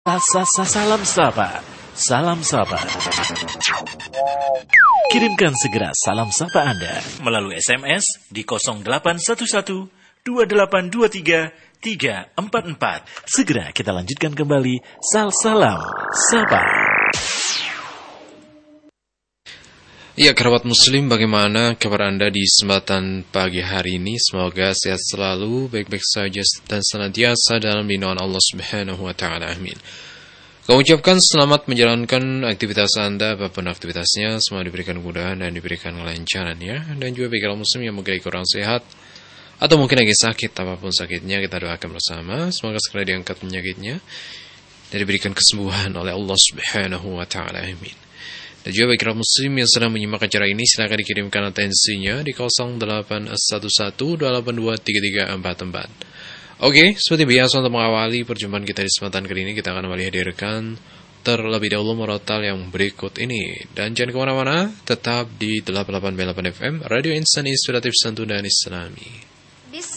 Salam sapa, salam sapa. Kirimkan segera salam sapa Anda melalui SMS di 0811 2823 344. Segera kita lanjutkan kembali salam sapa. Ya, kerabat muslim, bagaimana kabar Anda di kesempatan pagi hari ini? Semoga sehat selalu, baik-baik saja dan senantiasa dalam lindungan Allah Subhanahu wa taala. Amin. Kami ucapkan selamat menjalankan aktivitas Anda, apapun aktivitasnya, semua diberikan kemudahan dan diberikan kelancaran ya. Dan juga bagi kaum muslim yang mungkin kurang sehat atau mungkin lagi sakit, apapun sakitnya, kita doakan bersama, semoga segera diangkat penyakitnya dan diberikan kesembuhan oleh Allah Subhanahu wa taala. Amin. Dan juga bagi kaum muslim yang sedang menyimak acara ini, silakan dikirimkan atensinya di 0811-222-3344. Oke, seperti biasa untuk mengawali perjumpaan kita di kesempatan kali ini, kita akan kembali hadirkan terlebih dahulu murotal yang berikut ini. Dan jangan kemana-mana, tetap di 88.8 FM, Radio Instan Inspiratif Santun dan Islami.